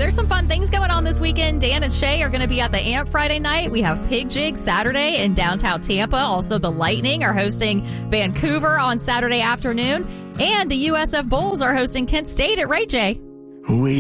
there's some fun things going on this weekend. Dan and Shay are going to be at the AMP Friday night. We have Pig Jig Saturday in downtown Tampa. Also, the Lightning are hosting Vancouver on Saturday afternoon. And the USF Bulls are hosting Kent State at Ray J. We